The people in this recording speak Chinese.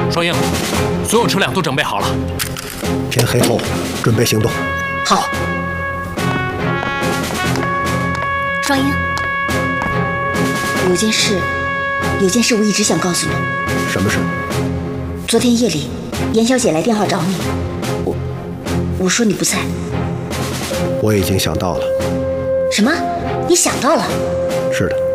双英，所有车辆都准备好了。 天黑后准备行动。 好。双英，有件事我一直想告诉你。 什么事？ 昨天夜里，严小姐来电话找你，我说你不在。 我已经想到了。 什么？你想到了？ 是的。